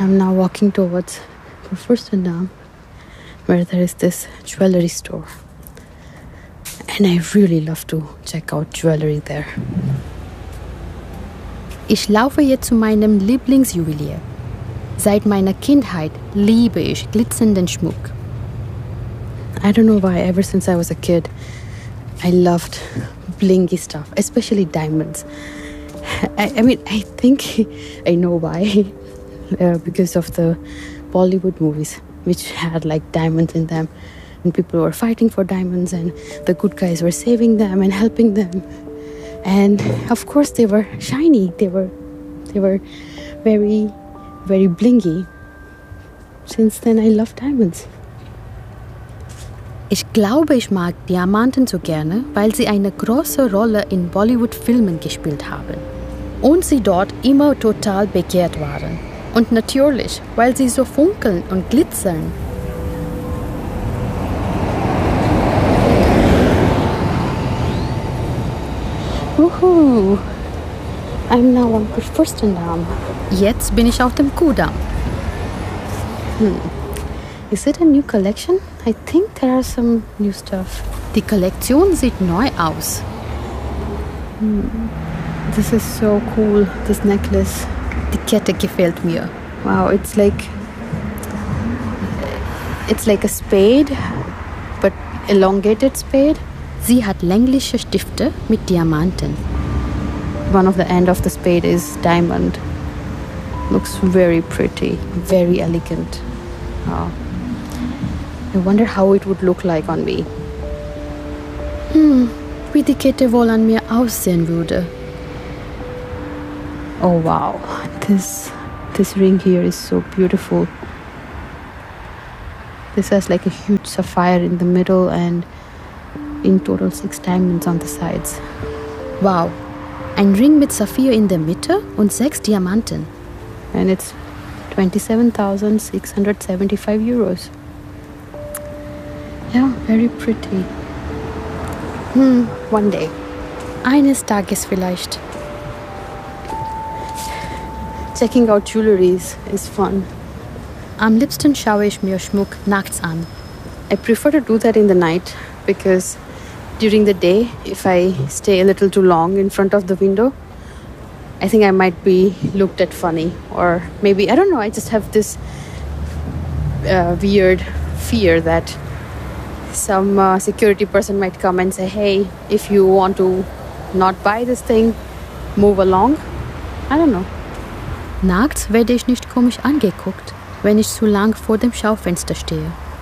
I'm now walking towards Fürstendamm, where there is this jewelry store. And I really love to check out jewelry there. Ich laufe jetzt zu meinem Lieblingsjuwelier. Seit meiner Kindheit liebe ich glitzernden Schmuck. I don't know why, ever since I was a kid, I loved blingy stuff, especially diamonds. I think I know why. Because of the Bollywood movies, which had like diamonds in them. And people were fighting for diamonds and the good guys were saving them and helping them. And of course they were shiny. They were very, very blingy. Since then I love diamonds. Ich glaube, ich mag Diamanten so gerne, weil sie eine große Rolle in Bollywood-Filmen gespielt haben. Und sie dort immer total begehrt waren. Und natürlich, weil sie so funkeln und glitzern. Woohoo! I'm now on Fürstendamm. Jetzt bin ich auf dem Kudamm. Is it a new collection? I think there are some new stuff. Die Kollektion sieht neu aus. This is so cool, this necklace. Die Kette gefällt mir. Wow, it's like a spade, but elongated spade. Sie hat längliche Stifte mit Diamanten. One of the end of the spade is diamond. Looks very pretty, very elegant. Wow. I wonder how it would look like on me. Wie die Kette wohl an mir aussehen würde. Oh wow, this ring here is so beautiful. This has like a huge sapphire in the middle and in total 6 diamonds on the sides. Wow, ein Ring mit Saphir in der Mitte und 6 Diamanten. And it's 27,675 euros. Yeah, very pretty. One day. Eines Tages vielleicht. Checking out jewelry is fun. Am liebsten schaue ich mir Schmuck nachts an. I prefer to do that in the night because during the day, if I stay a little too long in front of the window, I think I might be looked at funny. Or maybe, I don't know, I just have this weird fear that some security person might come and say, hey, if you want to not buy this thing, move along. I don't know. Nachts werde ich nicht komisch angeguckt, wenn ich zu lang vor dem Schaufenster stehe.